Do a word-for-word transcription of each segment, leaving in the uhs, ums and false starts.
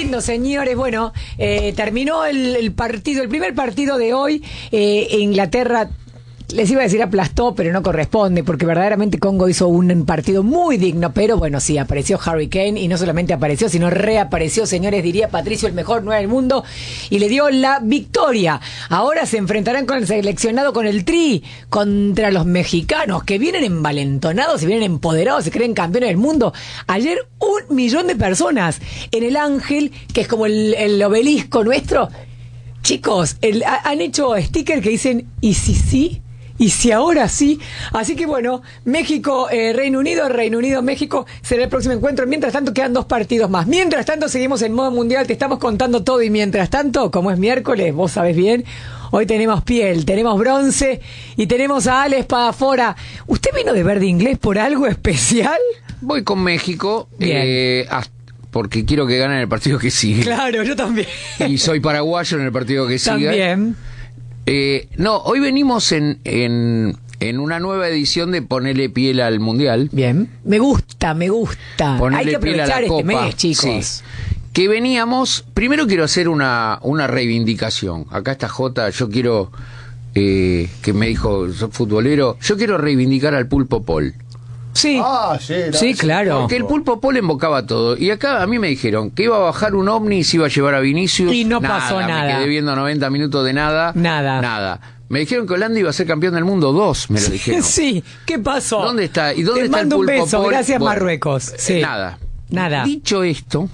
lindo, señores. Bueno, eh, terminó el, el partido, el primer partido de hoy. Eh, Inglaterra, les iba a decir aplastó, pero no corresponde, porque verdaderamente Congo hizo un partido muy digno. Pero bueno, sí, apareció Harry Kane, y no solamente apareció, sino reapareció, señores, diría Patricio, el mejor nueve del mundo, y le dio la victoria. Ahora se enfrentarán con el seleccionado, con el Tri, contra los mexicanos, que vienen envalentonados y vienen empoderados, se creen campeones del mundo. Ayer un millón de personas en el Ángel, que es como el, el obelisco nuestro. Chicos, el, ha, han hecho stickers que dicen, ¿y si sí? Y si ahora sí. Así que bueno, México, eh, Reino Unido, Reino Unido, México será el próximo encuentro. Mientras tanto quedan dos partidos más. Mientras tanto seguimos en modo mundial, te estamos contando todo. Y mientras tanto, como es miércoles, vos sabés bien, hoy tenemos piel, tenemos bronce y tenemos a Ale Espadafora. ¿Usted vino de verde inglés por algo especial? Voy con México, eh, hasta porque quiero que ganen el partido que sigue. Claro, yo también. Y soy paraguayo en el partido que sigue. También. Eh, no, hoy venimos en, en, en una nueva edición de Ponerle Piel al Mundial. Bien, me gusta, me gusta. Ponerle Hay que aprovechar este Copa. mes, chicos. Sí. Que veníamos, primero quiero hacer una, una reivindicación. Acá está Jota, yo quiero, eh, que me dijo, soy futbolero, yo quiero reivindicar al Pulpo Paul. Sí, Ah, sí, no, sí, claro. Porque el Pulpo Paul invocaba todo. Y acá a mí me dijeron que iba a bajar un ovni y se iba a llevar a Vinicius. Y no pasó nada. Me quedé viendo noventa minutos de nada. Nada. Nada. Me dijeron que Holanda iba a ser campeón del mundo dos, me lo dijeron. Sí, ¿qué pasó? ¿Dónde está? ¿Y dónde Te está el mando Pulpo un beso, Paul? gracias, Bueno, Marruecos. Sí. Nada. Nada. Dicho esto,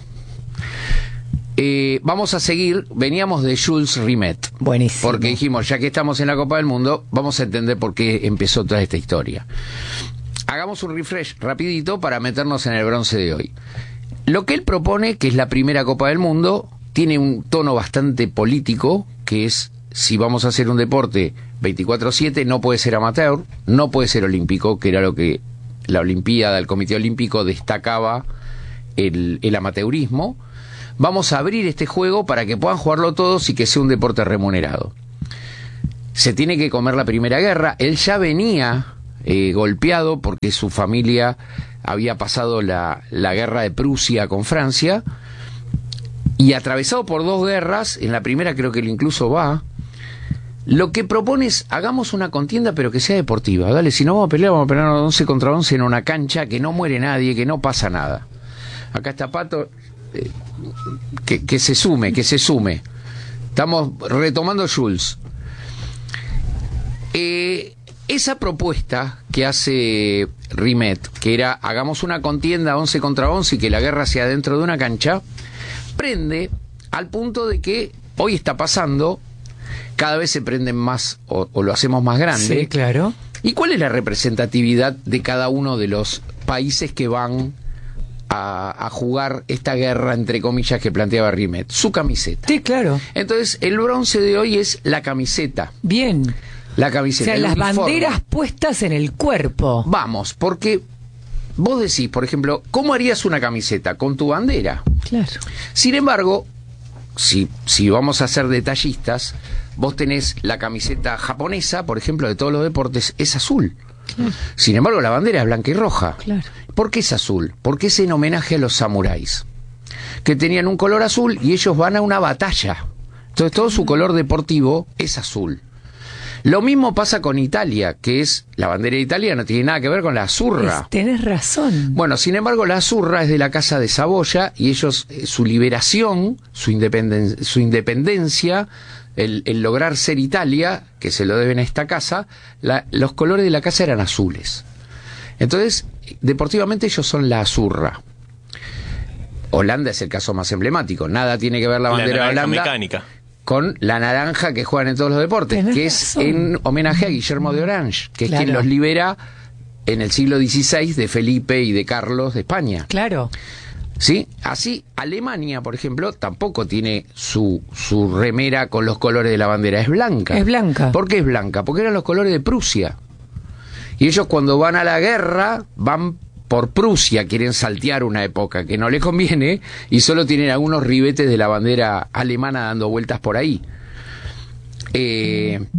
eh, vamos a seguir. Veníamos de Jules Rimet. Buenísimo. Porque dijimos, ya que estamos en la Copa del Mundo, vamos a entender por qué empezó toda esta historia. Hagamos un refresh rapidito para meternos en el bronce de hoy. Lo que él propone, que es la primera Copa del Mundo, tiene un tono bastante político, que es, si vamos a hacer un deporte veinticuatro siete, no puede ser amateur, no puede ser olímpico, que era lo que la Olimpiada, el Comité Olímpico destacaba, el, el amateurismo. Vamos a abrir este juego para que puedan jugarlo todos y que sea un deporte remunerado. Se tiene que comer la Primera Guerra. Él ya venía eh, golpeado porque su familia había pasado la, la guerra de Prusia con Francia, y atravesado por dos guerras. En la primera creo que él incluso va. Lo que propone es, hagamos una contienda pero que sea deportiva. Dale, si no vamos a pelear, vamos a pelear once contra once en una cancha, que no muere nadie, que no pasa nada. Acá está Pato, eh, que, que se sume, que se sume. Estamos retomando Jules. Eh... Esa propuesta que hace Rimet, que era hagamos una contienda once contra once y que la guerra sea dentro de una cancha, prende al punto de que hoy está pasando, cada vez se prenden más o, o lo hacemos más grande. Sí, claro. ¿Y cuál es la representatividad de cada uno de los países que van a, a jugar esta guerra, entre comillas, que planteaba Rimet? Su camiseta. Sí, claro. Entonces, el bronce de hoy es la camiseta. Bien. La camiseta. O sea, el las uniforme. banderas puestas en el cuerpo. Vamos, porque vos decís, por ejemplo, ¿cómo harías una camiseta? Con tu bandera. Claro. Sin embargo, si, si vamos a ser detallistas, vos tenés la camiseta japonesa, por ejemplo, de todos los deportes, es azul. Claro. Sin embargo, la bandera es blanca y roja. Claro. ¿Por qué es azul? Porque es en homenaje a los samuráis, que tenían un color azul y ellos van a una batalla. Entonces todo su color deportivo es azul. Lo mismo pasa con Italia, que es, la bandera de Italia no tiene nada que ver con la azurra. Es, tenés razón. Bueno, sin embargo, la azurra es de la Casa de Saboya, y ellos, eh, su liberación, su, independen su independencia, el, el lograr ser Italia, que se lo deben a esta casa, la, los colores de la casa eran azules. Entonces, deportivamente ellos son la azurra. Holanda es el caso más emblemático. Nada tiene que ver la bandera de Holanda mecánica con la naranja que juegan en todos los deportes, Tenés que es razón. en homenaje a Guillermo de Orange, que Claro. es quien los libera en el siglo dieciséis de Felipe y de Carlos de España. Claro. ¿Sí? Así, Alemania, por ejemplo, tampoco tiene su, su remera con los colores de la bandera, es blanca. Es blanca. ¿Por qué es blanca? Porque eran los colores de Prusia. Y ellos cuando van a la guerra, van por Prusia, quieren saltear una época que no les conviene, y solo tienen algunos ribetes de la bandera alemana dando vueltas por ahí. Eh,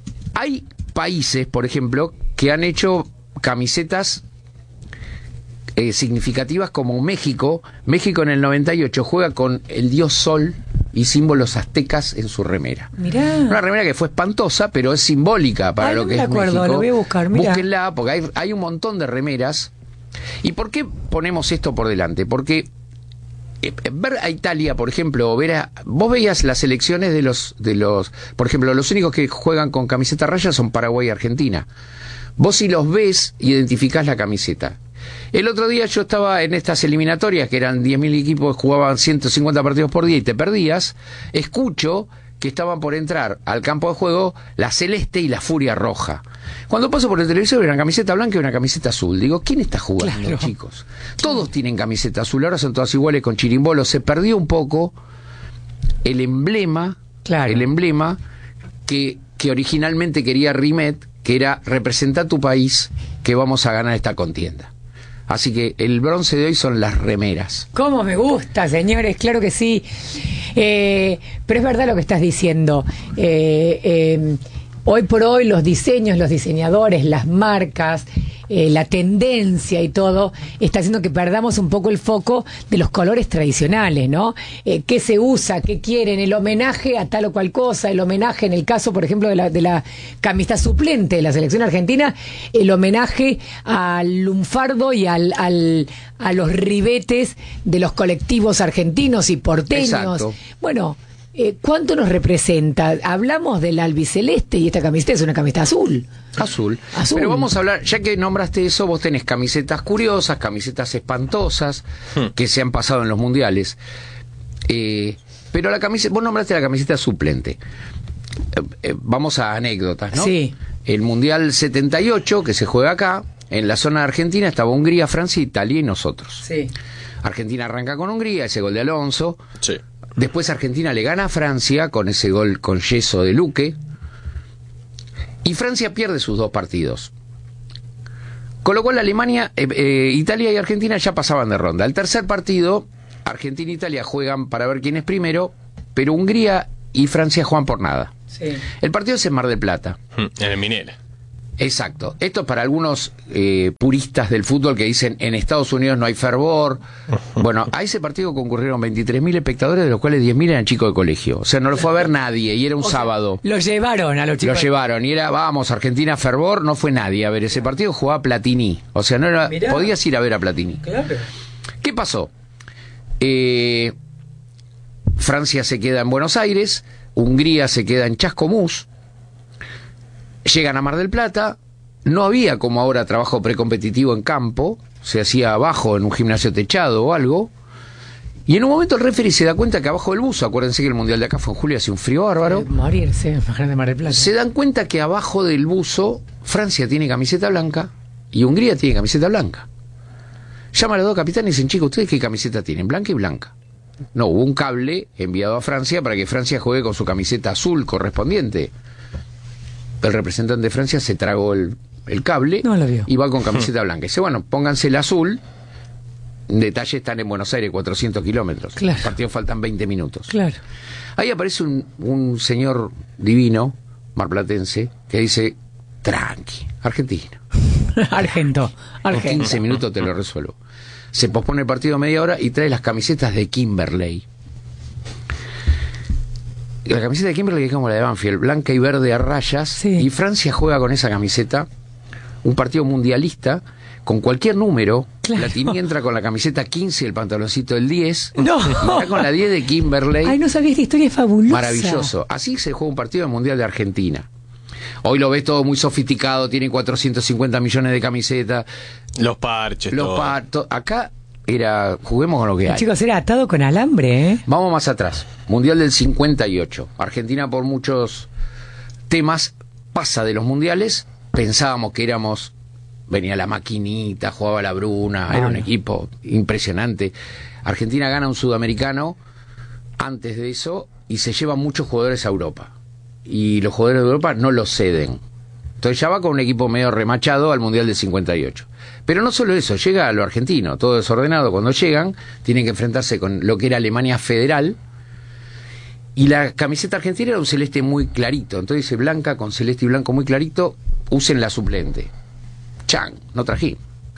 hay países, por ejemplo, que han hecho camisetas eh, significativas como México. México en el noventa y ocho juega con el dios Sol y símbolos aztecas en su remera. Mirá. Una remera que fue espantosa, pero es simbólica para Ay, lo no que me es acuerdo, México. lo voy a buscar, mirá. Búsquenla, porque hay, hay un montón de remeras. ¿Y por qué ponemos esto por delante? Porque eh, ver a Italia, por ejemplo, o ver a, vos veías las selecciones de los, de los, por ejemplo, los únicos que juegan con camiseta raya son Paraguay y Argentina. Vos si los ves, identificás la camiseta. El otro día yo estaba en estas eliminatorias, que eran diez mil equipos, jugaban ciento cincuenta partidos por día y te perdías, escucho que estaban por entrar al campo de juego la Celeste y la Furia Roja. Cuando paso por el televisor, era una camiseta blanca y una camiseta azul. Digo, ¿quién está jugando, claro, chicos? Todos tienen camiseta azul, ahora son todas iguales con chirimbolos. Se perdió un poco el emblema, claro. el emblema que, que originalmente quería Rimet, que era representar tu país, que vamos a ganar esta contienda. Así que el bronce de hoy son las remeras. ¿Cómo me gusta, señores? Claro que sí. Eh, pero es verdad lo que estás diciendo. Eh, eh, hoy por hoy los diseños, los diseñadores, las marcas, eh, la tendencia y todo está haciendo que perdamos un poco el foco de los colores tradicionales, ¿no? Eh, ¿Qué se usa? ¿Qué quieren? El homenaje a tal o cual cosa, el homenaje en el caso, por ejemplo, de la, de la camiseta suplente de la selección argentina, el homenaje al lunfardo y al, al a los ribetes de los colectivos argentinos y porteños. Exacto. Bueno, Eh, ¿cuánto nos representa? Hablamos del albiceleste y esta camiseta es una camiseta azul. Azul. Azul. Pero vamos a hablar, ya que nombraste eso, vos tenés camisetas curiosas, camisetas espantosas, hmm. que se han pasado en los mundiales. Eh, pero la camiseta, vos nombraste la camiseta suplente. Eh, eh, vamos a anécdotas, ¿no? Sí. El Mundial setenta y ocho, que se juega acá, en la zona de Argentina, estaba Hungría, Francia, Italia y nosotros. Sí. Argentina arranca con Hungría, ese gol de Alonso. Sí. Después Argentina le gana a Francia con ese gol con yeso de Luque. Y Francia pierde sus dos partidos. Con lo cual Alemania, eh, eh, Italia y Argentina ya pasaban de ronda. El tercer partido, Argentina e Italia juegan para ver quién es primero, pero Hungría y Francia juegan por nada. Sí. El partido es en Mar del Plata. En el Minera. Exacto. Esto es para algunos eh, puristas del fútbol que dicen en Estados Unidos no hay fervor. Bueno, a ese partido concurrieron veintitrés mil espectadores, de los cuales diez mil eran chicos de colegio. O sea, no lo fue a ver nadie y era un o sábado. Sea, lo llevaron a los chicos. Lo llevaron y era, vamos, Argentina fervor, no fue nadie a ver ese partido, jugaba Platini. O sea, no era, Mirá. podías ir a ver a Platini. Claro. ¿Qué pasó? Eh, Francia se queda en Buenos Aires, Hungría se queda en Chascomús. Llegan a Mar del Plata, no había como ahora trabajo precompetitivo en campo, se hacía abajo en un gimnasio techado o algo, y en un momento el referee se da cuenta que abajo del buzo, acuérdense que el Mundial de acá fue en julio, hace un frío bárbaro, Eh, morirse, más grande Mar del Plata. se dan cuenta que abajo del buzo Francia tiene camiseta blanca y Hungría tiene camiseta blanca. Llaman a los dos capitanes y dicen, chicos, ¿ustedes qué camiseta tienen? Blanca y blanca. No, hubo un cable enviado a Francia para que Francia juegue con su camiseta azul correspondiente. El representante de Francia se tragó el, el cable no lo vio. Y va con camiseta blanca. Y dice, bueno, pónganse el azul. En detalle están en Buenos Aires, cuatrocientos kilómetros. Claro. El partido faltan veinte minutos. Claro. Ahí aparece un, un señor divino, marplatense, que dice, tranqui, Argentina. Argento. En Argento. quince minutos te lo resuelvo. Se pospone el partido media hora y trae las camisetas de Kimberley. La camiseta de Kimberley es como la de Banfield, blanca y verde a rayas, sí. Y Francia juega con esa camiseta, un partido mundialista, con cualquier número. Claro. Platini entra con la camiseta quince y el pantaloncito del diez, no. Y está con la diez de Kimberley. Ay, no sabía, esta historia es fabulosa. Maravilloso. Así se juega un partido del Mundial de Argentina. Hoy lo ves todo muy sofisticado, tiene cuatrocientos cincuenta millones de camisetas. Los parches, Los todo. partos. Acá era, juguemos con lo que hay. Chicos, era atado con alambre, ¿eh? Vamos más atrás. Mundial del cincuenta y ocho. Argentina por muchos temas pasa de los mundiales. Pensábamos que éramos, venía la maquinita, jugaba la Bruna, ah, era un no. equipo impresionante. Argentina gana un sudamericano antes de eso y se llevan muchos jugadores a Europa. Y los jugadores de Europa no los ceden. Entonces ya va con un equipo medio remachado al Mundial del cincuenta y ocho. Pero no solo eso, llega a lo argentino, todo desordenado. Cuando llegan, tienen que enfrentarse con lo que era Alemania Federal. Y la camiseta argentina era un celeste muy clarito. Entonces dice, blanca con celeste y blanco muy clarito, usen la suplente. Chan, no trají.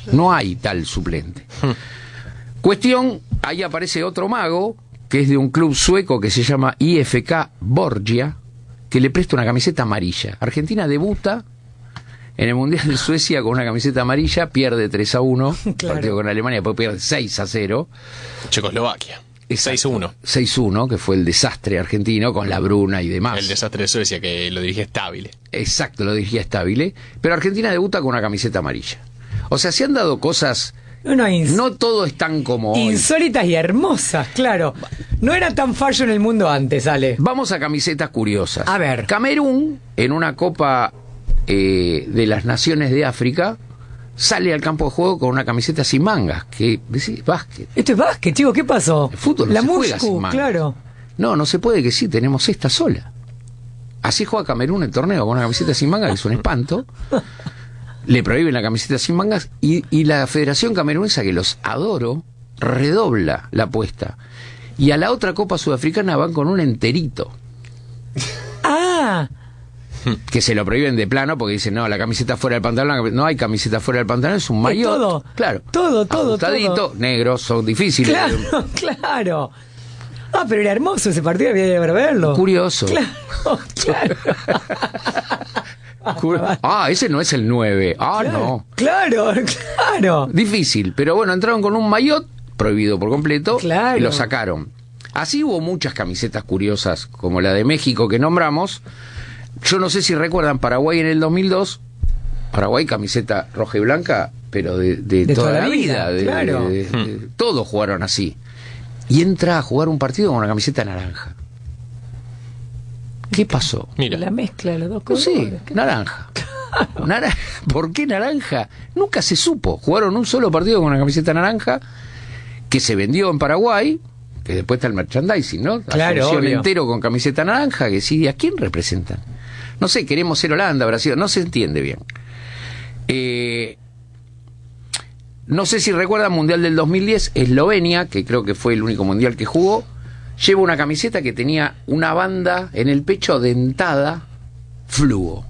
No hay tal suplente. Cuestión, ahí aparece otro mago, que es de un club sueco que se llama I F K Borgia, que le presta una camiseta amarilla. Argentina debuta en el Mundial de Suecia con una camiseta amarilla, pierde tres a uno, Claro. partido con Alemania, después pierde seis a cero. Checoslovaquia. Exacto. seis uno. seis uno, que fue el desastre argentino con la Bruna y demás. El desastre de Suecia que lo dirige Stabile. Exacto, lo dirigía Stabile. Pero Argentina debuta con una camiseta amarilla. O sea, se han dado cosas... No, ins- No todo es tan como hoy. insólitas y hermosas, claro. No era tan fallo en el mundo antes, Ale. Vamos a camisetas curiosas. A ver. Camerún, en una Copa eh, de las Naciones de África, sale al campo de juego con una camiseta sin mangas. Que decís, básquet. Esto es básquet, chicos, ¿qué pasó? El fútbol no La se juega Muscu, sin mangas. claro. No, no se puede que sí, tenemos esta sola. Así juega Camerún el torneo con una camiseta sin mangas, que es un espanto. Le prohíben la camiseta sin mangas y, y la Federación Camerunesa, que los adoro, redobla la apuesta. Y a la otra Copa Sudafricana van con un enterito, Ah, que se lo prohíben de plano porque dicen, no, la camiseta fuera del pantalón, no hay camiseta fuera del pantalón, es un Es maillot. todo. Claro. Todo, todo, Ajustadito, todo. negros, son difíciles. claro, claro. Ah, pero era hermoso ese partido, había que verlo. Curioso. Claro, claro. Cur- Ah, ese no es el nueve. Ah, no. Claro, claro. Difícil, pero bueno, entraron con un maillot prohibido por completo Claro. y lo sacaron. Así hubo muchas camisetas curiosas, como la de México que nombramos. Yo no sé si recuerdan Paraguay en el dos mil dos. Paraguay, camiseta roja y blanca, pero de, de De toda, la vida. de- claro. de- de- todos jugaron así. Y entra a jugar un partido con una camiseta naranja. ¿Qué pasó? Mira. La mezcla de los dos No colores. sé, naranja. Nara- ¿Por qué naranja? Nunca se supo. Jugaron un solo partido con una camiseta naranja que se vendió en Paraguay, que después está el merchandising, ¿no? Claro, Asunción obvio. entero con camiseta naranja, que sí, ¿a quién representan? No sé, queremos ser Holanda, Brasil, no se entiende bien. Eh, no sé si recuerdan Mundial del dos mil diez, Eslovenia, que creo que fue el único mundial que jugó, lleva una camiseta que tenía una banda en el pecho dentada, fluo.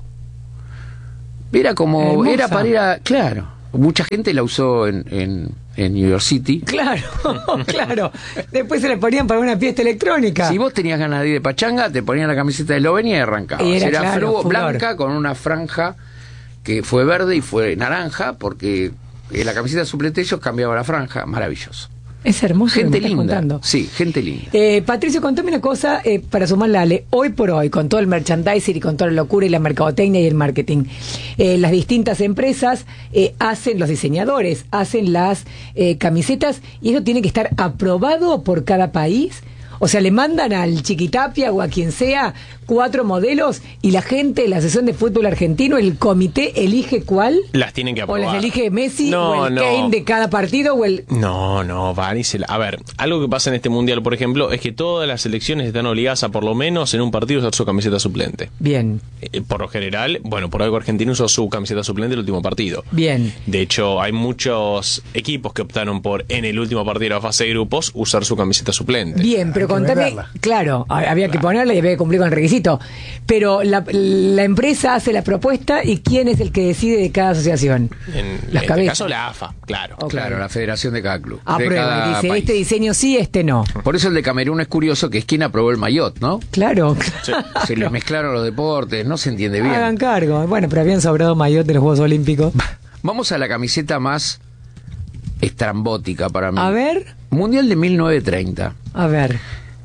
Era como, Hermosa. era para ir a, claro, mucha gente la usó en, en, en New York City. Claro, claro. Después se le ponían para una fiesta electrónica. Si vos tenías ganas de ir de pachanga, te ponían la camiseta de Eslovenia y arrancabas. Y era, Era, claro, fluo, furor. blanca con una franja que fue verde y fue naranja, porque en la camiseta suplente ellos cambiaba la franja. Maravilloso. Es hermoso. Gente lo que me estás linda. contando. Sí, gente linda. Eh, Patricio, contame una cosa eh, para sumarle a Ale. Hoy por hoy, con todo el merchandising y con toda la locura y la mercadotecnia y el marketing, eh, las distintas empresas eh, hacen, los diseñadores hacen las eh, camisetas y eso tiene que estar aprobado por cada país. O sea, le mandan al Chiquitapia o a quien sea cuatro modelos y la gente, la sesión de fútbol argentino, el comité elige cuál. Las tienen que O aprobar. las elige Messi No, o el no. Kane de cada partido o el... No, no, van y se la... A ver, algo que pasa en este mundial, por ejemplo, es que todas las selecciones están obligadas a por lo menos en un partido usar su camiseta suplente. Bien, Eh, por lo general, bueno, por algo Argentina usó su camiseta suplente el último partido. bien. De hecho, hay muchos equipos que optaron por, en el último partido de la fase de grupos, usar su camiseta suplente. Bien, pero Hay que contame, venderla. claro, ha- había que ponerla y había que cumplir con el requisito. Pero la, la empresa hace la propuesta y ¿quién es el que decide de cada asociación? En, Las en este cabezas. caso, la A F A, claro. Ok. Claro, la federación de cada club. de Aprueba, cada dice, país. este diseño sí, este no. Por eso el de Camerún es curioso, que es quien aprobó el maillot, ¿no? Claro, Se les mezclaron los deportes, no se entiende bien. hagan cargo. Bueno, pero habían sobrado maillot de los Juegos Olímpicos. Vamos a la camiseta más estrambótica para mí. A ver, Mundial de mil novecientos treinta. a ver.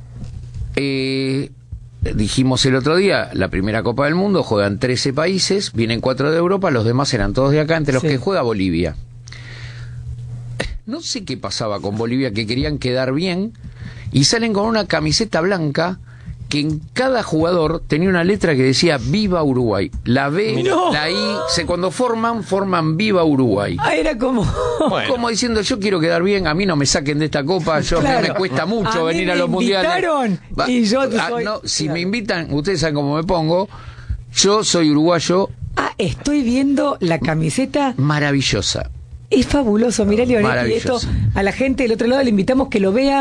Eh, dijimos el otro día, la primera Copa del Mundo, juegan trece países, vienen cuatro de Europa, los demás eran todos de acá, entre los Sí. que juega Bolivia. No sé qué pasaba con Bolivia, que querían quedar bien, y salen con una camiseta blanca que en cada jugador tenía una letra que decía Viva Uruguay. La B, No. la I, se, cuando forman, forman Viva Uruguay. Ah, era como... Bueno. Como diciendo, yo quiero quedar bien, a mí no me saquen de esta copa, yo Claro. me, me cuesta mucho A mí venir a me los mundiales. invitaron y yo Ah, soy- no, si Claro. me invitan, ustedes saben cómo me pongo, yo soy uruguayo, Ah, estoy viendo la camiseta. maravillosa. Es fabuloso, mirá Leonetti, y esto Maravilloso. a la gente del otro lado le invitamos que lo vea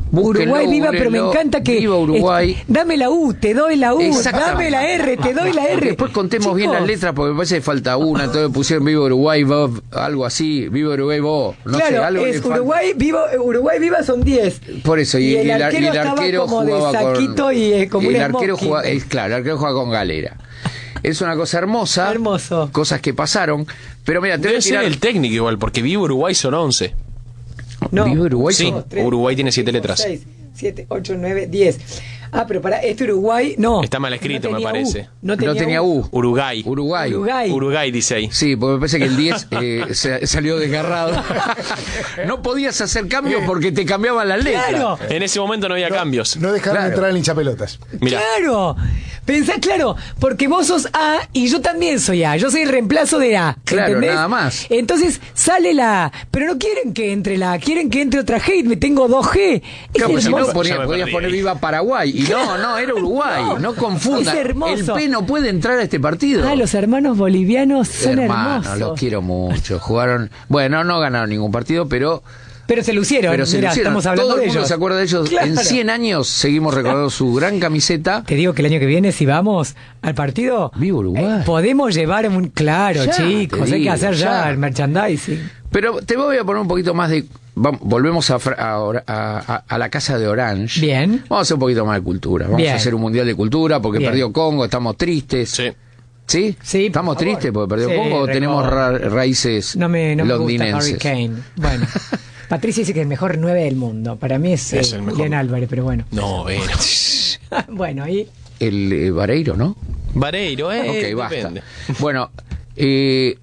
Búsquenlo, Uruguay viva, pero me googleenlo. encanta que... Viva Uruguay. es- dame la U, te doy la U, Exactamente. dame la R, te doy la R. Después contemos Chicos, bien las letras porque me parece que falta una, entonces pusieron Viva Uruguay, vos, algo así, Viva Uruguay vos, no claro, sé, algo le es falta. Uruguay, vivo, Uruguay viva son diez. Por eso, y, Y el y el, ar- y arquero el estaba arquero como de jugaba saquito con... y, eh, como el un arquero smoking. jugaba, es, claro, el arquero juega con galera. Es una cosa hermosa, Hermoso. cosas que pasaron, pero mira, te voy Debe a ser tirar... el técnico igual, porque Viva Uruguay son once. No. Viva Uruguay Sí. son- tres, Uruguay tiene siete cinco, letras. seis, siete, ocho, nueve, diez. Ah, pero para este Uruguay, no. Está mal escrito, No me tenía parece. U, no tenía, no tenía U. Uruguay. Uruguay. Uruguay. Uruguay dice ahí. Sí, porque me parece que el diez eh, se- salió desgarrado. No podías hacer cambios porque te cambiaban las letras. Claro. En ese momento no había cambios. No dejaron Claro. entrar al hinchapelotas. Mira, Claro. Pensá, claro, porque vos sos A y yo también soy A. Yo soy el reemplazo de A. Claro, ¿entendés? nada más. Entonces sale la A, pero no quieren que entre la A, quieren que entre otra G. Me tengo dos G. Es Claro, pues si no hermoso. ponía- Ya me podías perdí poner ahí. Viva Paraguay. Y no, no, era Uruguay. No, No, confunda. es hermoso. El P no puede entrar a este partido. Ah, los hermanos bolivianos son Hermano, hermosos. los quiero mucho. Jugaron. Bueno, no ganaron ningún partido, pero. Pero se lucieron. Pero se Mirá, lucieron. estamos hablando Todo de el mundo ellos. se acuerda de ellos. Claro. En cien años seguimos recordando su gran camiseta. Te digo que el año que viene, si vamos al partido, Viva Uruguay. eh, podemos llevar un claro, Ya, chicos. te Hay que digo, hacer ya, ya. el merchandising. Pero te voy a poner un poquito más de. vam- Volvemos a, Fra- a, Ora- a- a- a la casa de Orange. Bien. Vamos a hacer un poquito más de cultura. Vamos Bien. a hacer un mundial de cultura porque Bien. perdió Congo, estamos tristes. sí. ¿Sí? Sí, por ¿Estamos favor. tristes porque perdió Sí, Congo o recontra. tenemos ra- raíces No me, no me gusta londinenses? Harry Kane. Bueno, Patricia dice que es el mejor nueve del mundo. Para mí es, Es eh, el mejor. Julián Álvarez, pero bueno. No, bueno. Bueno, ahí. El eh, Vareiro, ¿no? Vareiro, eh. ok, basta. depende. Bueno, eh,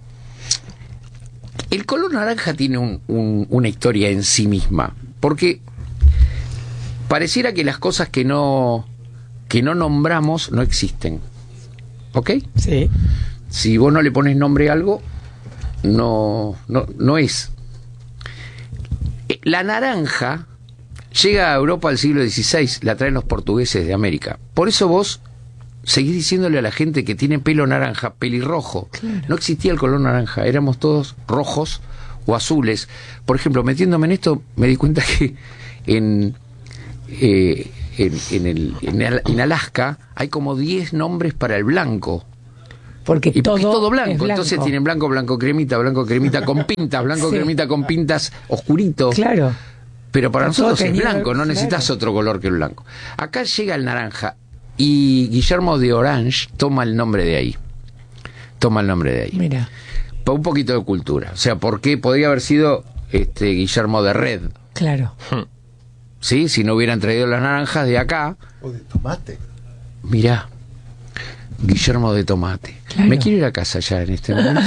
el color naranja tiene un- un- una historia en sí misma, porque pareciera que las cosas que no que no nombramos no existen, ¿ok? Sí. Si vos no le pones nombre a algo, no no no es. Eh, La naranja llega a Europa al siglo dieciséis, la traen los portugueses de América. Por eso vos seguís diciéndole a la gente que tiene pelo naranja, pelirrojo. No existía el color naranja, éramos todos rojos o azules. Por ejemplo, metiéndome en esto, me di cuenta que en, eh, en, en, el, en, Al- en Alaska hay como diez nombres para el blanco. Porque Y todo, es todo es blanco. Entonces tienen blanco, blanco cremita, blanco cremita con pintas, blanco Sí. cremita con pintas oscurito. Claro. Pero para Todo nosotros es teñido, blanco, no claro. necesitas otro color que el blanco. Acá llega el naranja y Guillermo de Orange toma el nombre de ahí. Toma el nombre de ahí. Mira. Pa- Un poquito de cultura. O sea, ¿por qué podría haber sido este Guillermo de Red? Claro. ¿Sí? Si no hubieran traído las naranjas de acá. O de tomate. Mirá, Guillermo de Tomate. Claro. Me quiero ir a casa ya en este momento.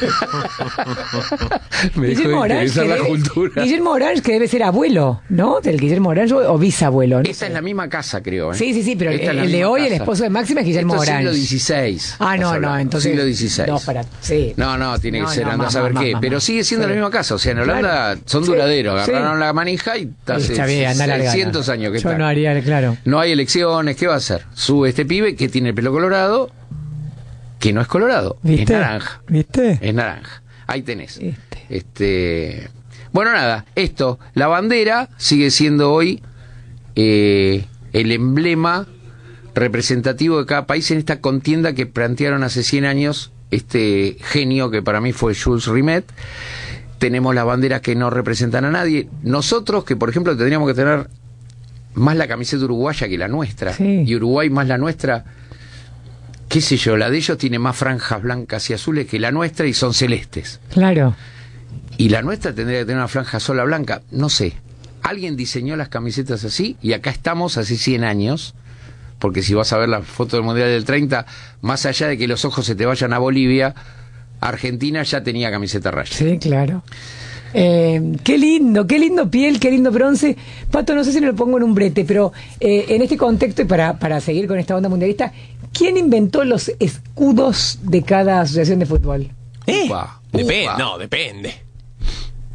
Me dejó de Guillermo Orange, interesar que la debe, cultura. Guillermo Orange, que debe ser abuelo, ¿no? Del Guillermo Orange o, o bisabuelo. ¿no? Esta es la misma casa, creo. ¿eh? Sí, sí, sí, pero Esta es el, la el de misma hoy, el casa. esposo de Máxima, es Guillermo Esto es Orange. siglo dieciséis. Ah, no, estamos no, hablando. entonces. Siglo dieciséis. Dos para. Sí. No, no, tiene No, que ser, no, anda a más, saber más, qué. más, Pero más. sigue siendo Sí. la misma casa. O sea, en Holanda Claro. son Sí, duraderos. sí. Agarraron la manija y hace Está bien, anda larga. seiscientos años que Yo están. no haría, claro. No hay elecciones, ¿qué va a hacer? Sube este pibe que tiene el pelo colorado, que no es colorado, ¿Viste? es naranja. ¿Viste? Es naranja. Ahí tenés. Este. Este. Bueno, nada, esto, la bandera sigue siendo hoy eh, el emblema representativo de cada país en esta contienda que plantearon hace cien años este genio que para mí fue Jules Rimet. Tenemos las banderas que no representan a nadie. Nosotros, que por ejemplo tendríamos que tener más la camiseta uruguaya que la nuestra, Sí. y Uruguay más la nuestra, qué sé yo, la de ellos tiene más franjas blancas y azules que la nuestra y son celestes. Claro. Y la nuestra tendría que tener una franja sola blanca, no sé. Alguien diseñó las camisetas así y acá estamos hace cien años, porque si vas a ver la foto del Mundial del treinta, más allá de que los ojos se te vayan a Bolivia, Argentina ya tenía camiseta raya. Sí, claro. Eh, qué lindo, qué lindo piel, qué lindo bronce. Pato, no sé si lo pongo en un brete, pero eh, en este contexto y para, para seguir con esta onda mundialista, ¿quién inventó los escudos de cada asociación de fútbol? ¿Eh? Upa, Depende, upa. no, depende.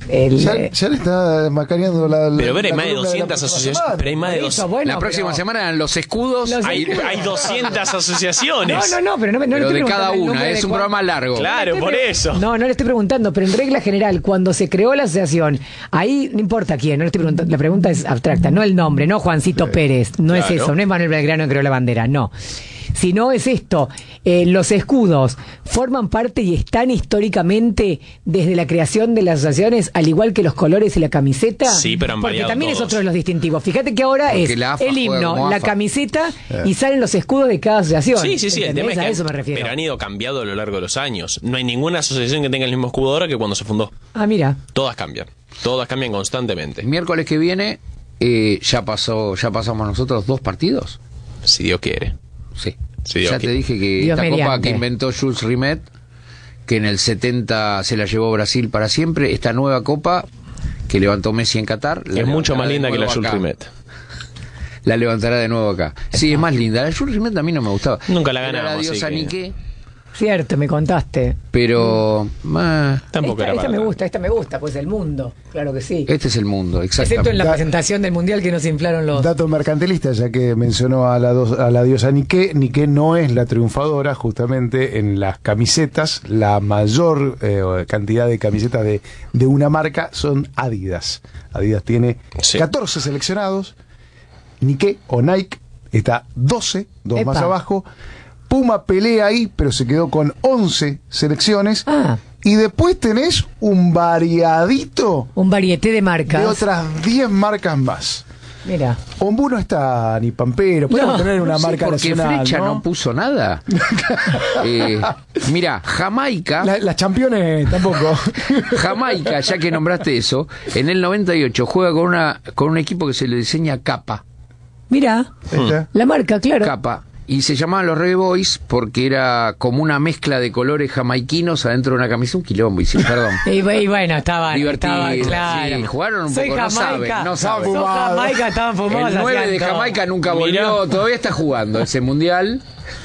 El, Ya, eh, ya le está macaneando la. la Pero ver, hay la más de columna la doscientas próxima asociaciones. semana. Pero hay más de Por dos- eso, bueno, la próxima pero- semana eran los escudos. Los hay, escudos. hay doscientas asociaciones. No, no, no, pero no, me- no le pero estoy de cada preguntando el una, nombre es de un cuál- programa largo. Claro, No le por estoy pre- eso. No, no le estoy preguntando, pero en regla general, cuando se creó la asociación, ahí no importa quién, no le estoy preguntando, la pregunta es abstracta, no el nombre, no Juancito Pérez, no es Claro. eso, no es Manuel Belgrano que creó la bandera, no. Sino es esto, eh, los escudos forman parte y están históricamente desde la creación de las asociaciones, al igual que los colores y la camiseta. Sí, pero han Porque variado también es todos. otro de los distintivos. Fíjate que ahora Porque es la AFA el juega himno, como la AFA. camiseta y salen los escudos de cada asociación. Sí, sí, sí, el tema ¿Entendés? es que A eso han- me refiero. pero han ido cambiando a lo largo de los años. No hay ninguna asociación que tenga el mismo escudo ahora que cuando se fundó. Ah, mira. Todas cambian. Todas cambian constantemente. El miércoles que viene eh, ya pasó, ya pasamos nosotros dos partidos. Si Dios quiere. Sí. Sí, ya ok. te dije que Dios esta copa mediante. que inventó Jules Rimet, que en el setenta se la llevó Brasil para siempre, esta nueva copa que levantó Messi en Qatar. la Es mucho levantará más de linda que la nuevo Jules acá. Rimet. La levantará de nuevo acá. Sí, es más linda. La Jules Rimet a mí no me gustaba. Nunca la Era ganamos, la diosa así que- Nike, Cierto, me contaste. pero ah, Tampoco esta era esta para me tanto. gusta, esta me gusta, pues el mundo, claro que sí. este es el mundo, Excepto en exactamente. la Da- presentación del mundial que nos inflaron los. Dato mercantilista, ya que mencionó a la, dos- a la diosa Nike. Nike no es la triunfadora, justamente en las camisetas. La mayor eh, cantidad de camisetas de, de una marca son Adidas. Adidas tiene Sí. catorce seleccionados. Nike o Nike está doce, dos Epa. más abajo. Puma pelea ahí, pero se quedó con once selecciones. Ah. Y después tenés un variadito Un varieté de marcas. de otras diez marcas más. Mira. Ombú no está ni pampero, podemos No, tener una No sé marca por qué nacional, Flecha no, ¿no? puso nada. eh, mira, Jamaica, La- las campeones tampoco. Jamaica, ya que nombraste eso, en el noventa y ocho juega con una con un equipo que se le diseña capa, Mira. ¿Viste? La marca, claro. capa. Y se llamaban los Red Boys porque era como una mezcla de colores jamaiquinos adentro de una camisa, un quilombo, y sí, perdón. Y, bu- y bueno, estaban, Divertido, estaban, claro. sí, jugaron un Soy poco, no Jamaica, saben, no saben. Soy Fumado. Jamaica, estaban fumados. El nueve hacían de todo. Jamaica nunca volvió, todavía está jugando ese mundial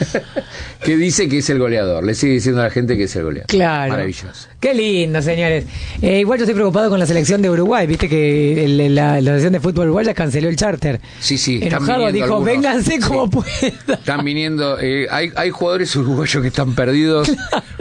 que dice que es el goleador. Le sigue diciendo a la gente que es el goleador. Claro. Maravilloso. Qué lindo, señores. Eh, igual yo estoy preocupado con la selección de Uruguay. Viste que el- la, la Asociación de Fútbol Uruguaya canceló el charter. Sí, sí, están Enojado viniendo dijo, algunos. vénganse como Sí. puedan. Están viniendo, eh, hay, hay jugadores uruguayos que están perdidos,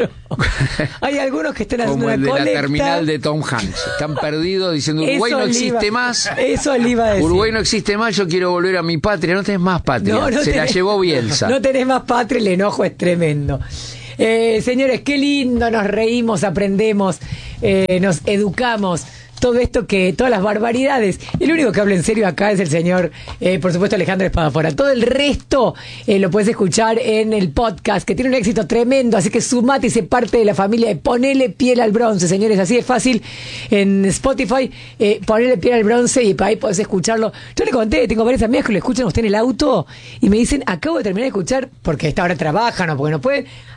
Hay algunos que están haciendo como el una de la colecta. terminal de Tom Hanks. Están perdidos diciendo, Uruguay Eso no le existe iba- más. Eso le iba a decir. Uruguay no existe más, yo quiero volver a mi patria. No tenés más patria. No, no Se la tenés- llevó Bielsa. No tenés más patria, el enojo es tremendo. Eh, señores, qué lindo, nos reímos, aprendemos, eh, nos educamos. Todo esto que, todas las barbaridades. El único que habla en serio acá es el señor, eh, por supuesto, Alejandro Espadafora. Todo el resto eh, lo puedes escuchar en el podcast, que tiene un éxito tremendo. Así que sumate y sé parte de la familia de Ponele Piel al Bronce, señores. Así de fácil. En Spotify, eh, Ponele Piel al Bronce y para ahí podés escucharlo. Yo le conté, tengo varias amigas que lo escuchan a usted en el auto y me dicen, acabo de terminar de escuchar, porque a esta hora trabajan o porque no pueden.